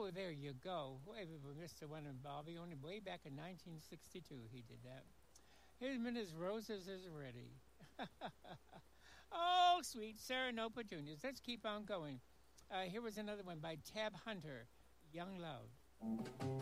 Oh, there you go. Wait, Mr. One and Bobby, only way back in 1962 he did that. His Minutes Roses is ready. Oh, sweet Sarah No Petunias. Let's keep on going. Here was another one by Tab Hunter, Young Love.